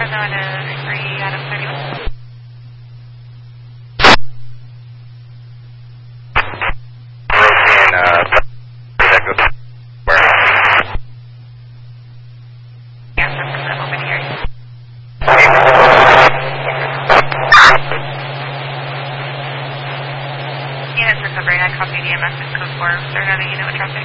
Fresno to 3 out of 31. Units recovering, I copied EMS at code 4. Is there another unit with traffic?